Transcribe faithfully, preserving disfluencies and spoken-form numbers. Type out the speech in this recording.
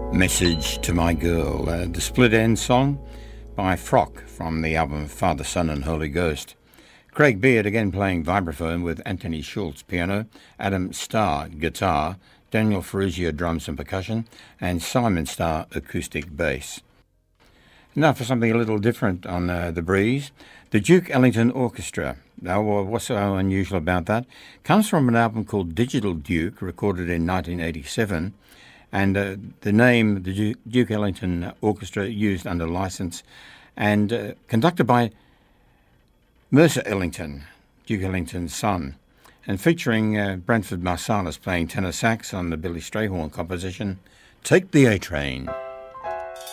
Message to My Girl, uh, the split end song by Frock from the album Father, Son and Holy Ghost. Craig Beard again playing vibraphone with Anthony Schultz piano, Adam Starr guitar, Daniel Ferrugia drums and percussion, and Simon Starr acoustic bass. Now for something a little different on uh, The Breeze, the Duke Ellington Orchestra. Now, what's so unusual about that? Comes from an album called Digital Duke, recorded in nineteen eighty-seven. And uh, the name, the Duke Ellington Orchestra, used under license and uh, conducted by Mercer Ellington, Duke Ellington's son, and featuring uh, Branford Marsalis playing tenor sax on the Billy Strayhorn composition, Take the A-Train.